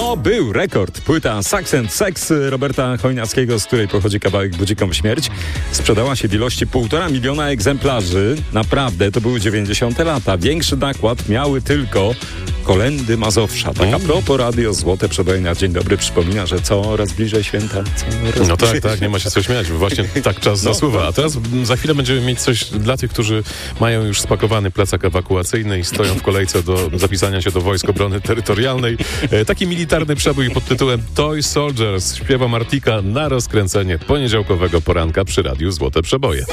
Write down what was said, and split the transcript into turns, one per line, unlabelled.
To był rekord. Płyta Sax and Sex Roberta Chojnackiego, z której pochodzi kawałek Budzikom Śmierć. Sprzedała się w ilości 1,5 miliona egzemplarzy. Naprawdę, to były 90. lata. Większy nakład miały tylko Kolędy Mazowsza. Tak a propos, Radio Złote Przeboje na dzień dobry przypomina, że coraz bliżej święta.
No tak, nie ma się co śmiać. Właśnie tak czas zasuwa. A teraz za chwilę będziemy mieć coś dla tych, którzy mają już spakowany plecak ewakuacyjny i stoją w kolejce do zapisania się do Wojsk Obrony Terytorialnej. Taki militarny przebój pod tytułem Toy Soldiers śpiewa Martika na rozkręcenie poniedziałkowego poranka przy Radiu Złote Przeboje.